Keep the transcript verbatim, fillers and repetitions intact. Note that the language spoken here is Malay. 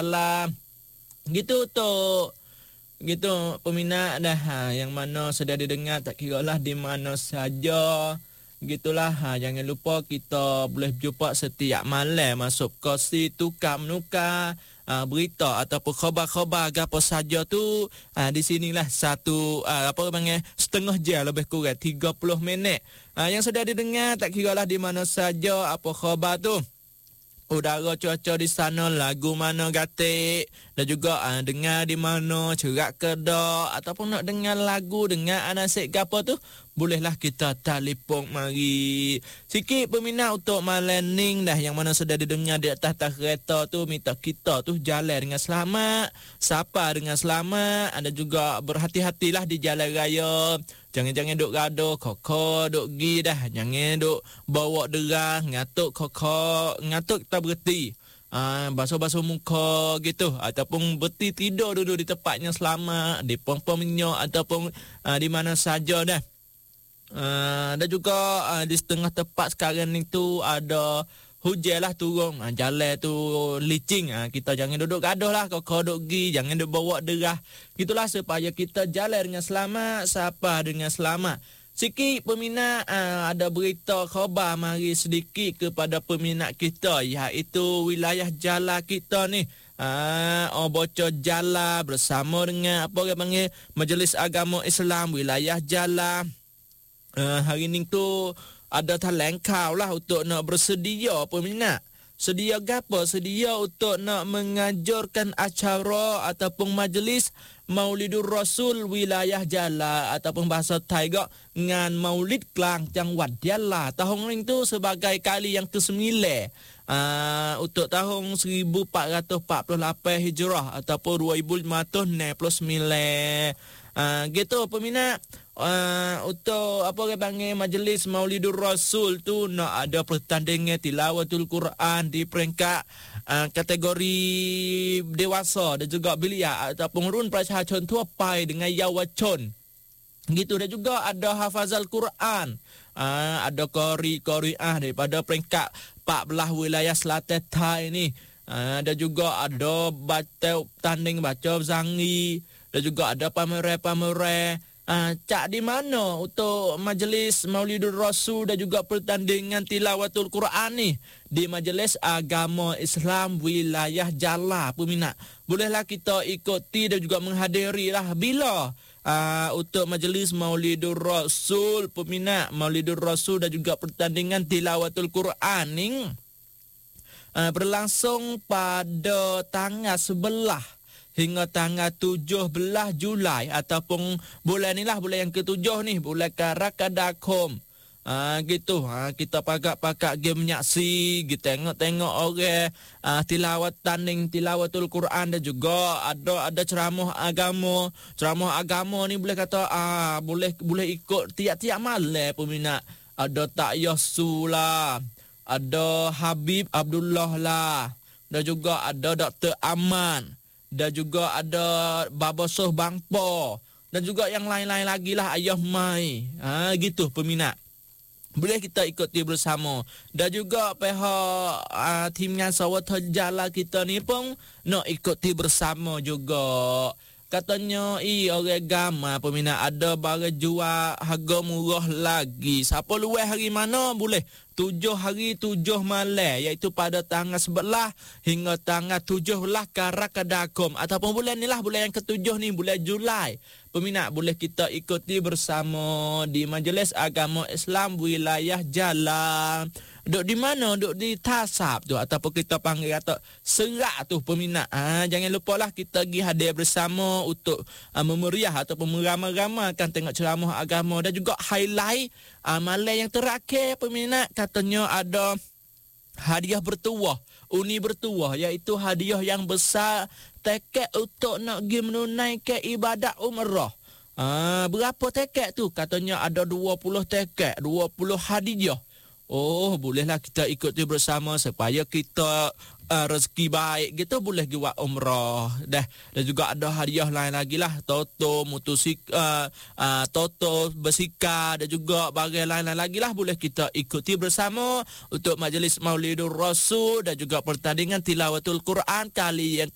jalan. Gitu tu. Gitu peminat dah ha, yang mana sudah didengar tak kira lah di mana saja. Gitulah ha, jangan lupa kita boleh jumpa setiap malam masuk kursi tukar menukar ha, berita ataupun khabar-khabar apa saja tu ha, di sinilah satu ha, apa panggil setengah jam lebih kurang tiga puluh minit. Ha, yang sudah didengar tak kira lah di mana saja apa khabar tu. Udara cuaca di sana, lagu mana gatik, dan juga uh, dengar di mana, cerak ke dak, ataupun nak dengar lagu, dengar anasik ke apa tu, bolehlah kita telefon mari. Sikit peminat untuk malam ni dah yang mana sudah didengar di atas atas kereta tu, minta kita tu jalan dengan selamat, sapa dengan selamat, ada juga berhati-hatilah di jalan raya. Jangan-jangan duk gaduh, koko, duk gi dah. Jangan duk bawa derang, ngatuk koko, ngatuk kita berhenti. Uh, basuh-basuh muka gitu. Ataupun berhenti tidur dulu di tempatnya selamat. Di pom-pom minyak ataupun uh, di mana saja dah. Uh, dan juga uh, di setengah tempat sekarang ni tu ada hujan lah turun. Ha, jalan tu licin. Ha, kita jangan duduk gaduh lah. Kau duduk pergi. Jangan duduk bawa derah. Gitulah supaya kita jalan dengan selamat. Sapa dengan selamat. Sikit peminat ha, ada berita khabar mari sedikit kepada peminat kita. Iaitu wilayah jalan kita ni. Ha, oh, bocor jalan bersama dengan apa orang panggil Majlis Agama Islam wilayah jalan. Ha, hari ni tu ada talangkau lah untuk nak bersedia peminat. Sedia gapo? Sedia untuk nak mengajarkan acara ataupun majlis Maulidur Rasul wilayah Jala ataupun bahasa Thai gak ngan Maulid Klang Jangwat Jala. Tahun ini tu sebagai kali yang kesembilan. Uh, untuk tahun seribu empat ratus empat puluh lapan Hijrah ataupun dua ribu lima ratus enam puluh sembilan. Uh, gitu peminat. Uh, untuk apa orang panggil Majlis Maulidur Rasul tu nak ada pertandingan tilawatul Quran di peringkat uh, kategori dewasa dan juga belia ataupun run prasyaชน ทั่วไป dengan yawachon. Gitu dan juga ada hafazal Quran. Uh, ada qari-qariah daripada peringkat empat belas wilayah selatan Thai ni. Uh, dan juga ada baca tanding baca zangi dan juga ada pameran-pameran. Uh, cak di mana untuk Majlis Maulidur Rasul dan juga pertandingan tilawatul Quran ni di Majlis Agama Islam wilayah Jala peminat. Bolehlah kita ikuti dan juga menghadiri lah bila uh, untuk Majlis Maulidur Rasul peminat Maulidur Rasul dan juga pertandingan tilawatul Quran ni uh, berlangsung pada tanggal sebelas hingga tanggal tujuh belas Julai ataupun bulan inilah bulan yang ketujuh ni bulan Karakadakom. Ah ha, gitu. Ha, kita pakak-pakak game menyaksi, kita tengok-tengok orang uh, tilawat tanding tilawatul Quran dan juga ada ada ceramah agama. Ceramah agama ni boleh kata ah uh, boleh boleh ikut tiap-tiap malam peminat. Ada Tak Yasu lah. Ada Habib Abdullah lah. Dan juga ada Doktor Aman. Dan juga ada Baba Soh Bangpo. Dan juga yang lain-lain lagi lah Ayah Mai. Ha, gitu peminat. Boleh kita ikuti bersama. Dan juga pihak uh, timnya Sawat Jala kita ni pun nak ikuti bersama juga. Katanya, i orang agama peminat ada barang jual harga murah lagi. Siapa luar hari mana boleh. Tujuh hari tujuh malam. Iaitu pada tanggal sebelas hingga tanggal tujuh belas Karakadakom. Ataupun bulan ni lah. Bulan yang ketujuh ni. Bulan Julai. Peminat boleh kita ikuti bersama di Majlis Agama Islam wilayah Jalan. Duk di mana? Duk di Tasap tu. Ataupun kita panggil kata Serak tu peminat. Ha, jangan lupalah kita pergi hadir bersama untuk uh, memeriah ataupun meramai-ramaikan tengok ceramah agama. Dan juga highlight uh, malam yang terakhir peminat. Katanya ada hadiah bertuah. Uni bertuah. Iaitu hadiah yang besar. Tiket untuk nak pergi menunaikan ibadat umrah. Ah, berapa tiket tu? Katanya ada dua puluh tiket. dua puluh hadiah. Oh, bolehlah kita ikuti bersama supaya kita uh, rezeki baik gitu boleh pergi buat umrah. Dah. Dan juga ada hadiah lain lagi lah. Toto, motosik, uh, uh, Toto, bersikar dan juga barang lain-lain lagi lah. Boleh kita ikuti bersama untuk Majlis Maulidur Rasul dan juga pertandingan tilawatul Quran kali yang